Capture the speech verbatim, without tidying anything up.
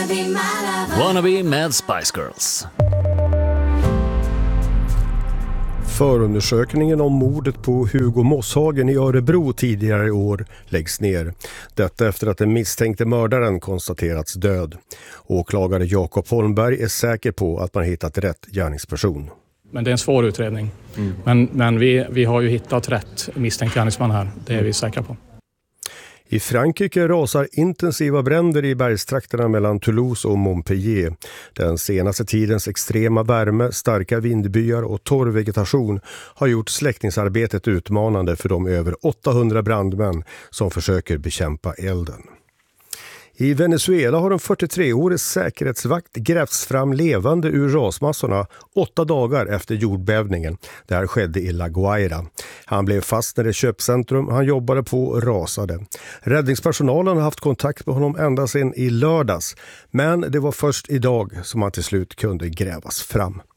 Wannabe med Spice Girls. Förundersökningen om mordet på Hugo Mosshagen i Örebro tidigare i år läggs ner. Detta efter att den misstänkte mördaren konstaterats död. Åklagare Jakob Holmberg är säker på att man hittat rätt gärningsperson. Men det är en svår utredning. Mm. Men, men vi, vi har ju hittat rätt misstänkt gärningsman här. Det är vi säkra på. I Frankrike rasar intensiva bränder i bergstrakterna mellan Toulouse och Montpellier. Den senaste tidens extrema värme, starka vindbyar och torr vegetation har gjort släckningsarbetet utmanande för de över åttahundra brandmän som försöker bekämpa elden. I Venezuela har en fyrtiotreårig säkerhetsvakt grävts fram levande ur rasmassorna åtta dagar efter jordbävningen. Det här skedde i La Guaira. Han blev fast när det köpcentrum han jobbade på rasade. Räddningspersonalen har haft kontakt med honom ända sedan i lördags. Men det var först idag som han till slut kunde grävas fram.